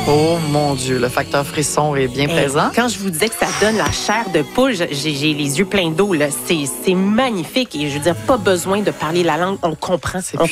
Oh mon Dieu, le facteur frisson est bien présent. Quand je vous disais que ça donne la chair de poule, j'ai les yeux pleins d'eau. C'est magnifique et je veux dire, pas besoin de parler la langue, on comprend. C'est On